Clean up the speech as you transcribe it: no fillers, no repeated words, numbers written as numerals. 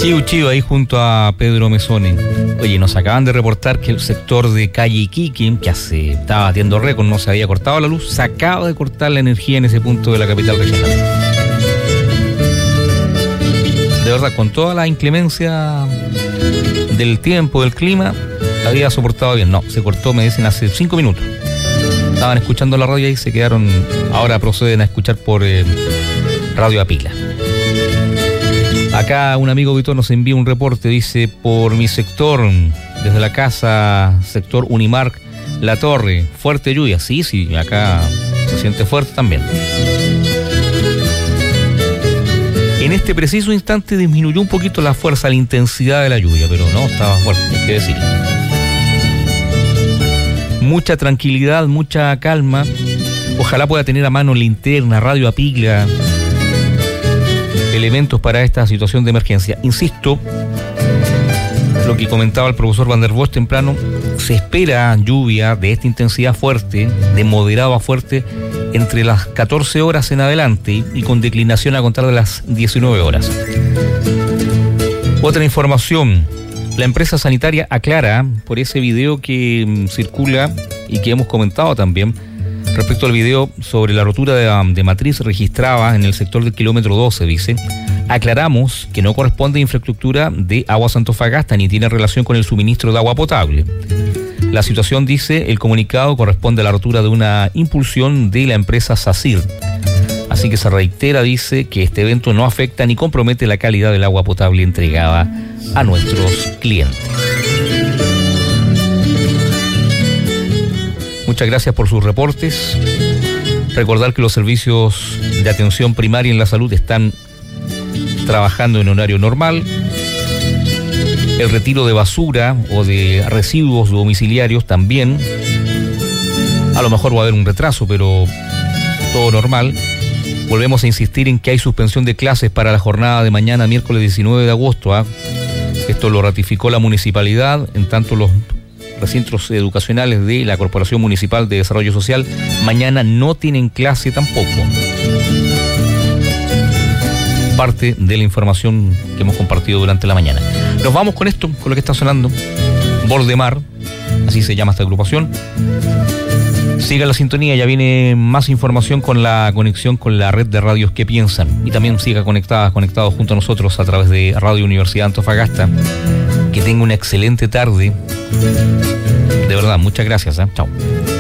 Chiu ahí junto a Pedro Mesone. Oye, nos acaban de reportar que el sector de calle Iquique, que estaba batiendo récord, no se había cortado la luz, se acaba de cortar la energía en ese punto de la capital regional. De verdad, con toda la inclemencia del tiempo, del clima, la había soportado bien. No, se cortó, me dicen, hace 5 minutos. Estaban escuchando la radio y se quedaron, ahora proceden a escuchar por radio a pila. Acá un amigo Víctor nos envía un reporte, dice, por mi sector, desde la casa, sector Unimark, La Torre, fuerte lluvia. Sí, acá se siente fuerte también. En este preciso instante disminuyó un poquito la fuerza, la intensidad de la lluvia, pero no, estaba fuerte, hay que decirlo. Mucha tranquilidad, mucha calma. Ojalá pueda tener a mano linterna, radio a pila, elementos para esta situación de emergencia. Insisto, lo que comentaba el profesor Van der Bosch temprano, se espera lluvia de esta intensidad fuerte, de moderado a fuerte, entre las 14 horas en adelante y con declinación a contar de las 19 horas. Otra información, la empresa sanitaria aclara por ese video que circula y que hemos comentado también, respecto al video sobre la rotura de matriz registrada en el sector del kilómetro 12, dice, aclaramos que no corresponde a infraestructura de Aguas Antofagasta ni tiene relación con el suministro de agua potable. La situación, dice el comunicado, corresponde a la rotura de una impulsión de la empresa SACIR. Así que se reitera, dice, que este evento no afecta ni compromete la calidad del agua potable entregada a nuestros clientes. Muchas gracias por sus reportes. Recordar que los servicios de atención primaria en la salud están trabajando en horario normal. El retiro de basura o de residuos domiciliarios también. A lo mejor va a haber un retraso, pero todo normal. Volvemos a insistir en que hay suspensión de clases para la jornada de mañana, miércoles 19 de agosto. Esto lo ratificó la municipalidad, en tanto los recintos educacionales de la Corporación Municipal de Desarrollo Social mañana no tienen clase tampoco. Parte de la información que hemos compartido durante la mañana. Nos vamos con esto, con lo que está sonando. Bordemar, así se llama esta agrupación. Siga la sintonía, ya viene más información con la conexión con la red de radios que piensan. Y también siga conectado junto a nosotros a través de Radio Universidad Antofagasta. Que tenga una excelente tarde. De verdad, muchas gracias. Chao.